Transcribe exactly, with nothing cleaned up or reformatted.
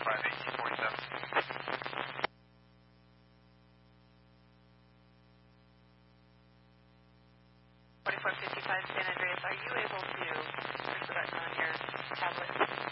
five, eighteen forty-seven. forty-four fifty-five San Andreas, are you able to push the button on your tablet?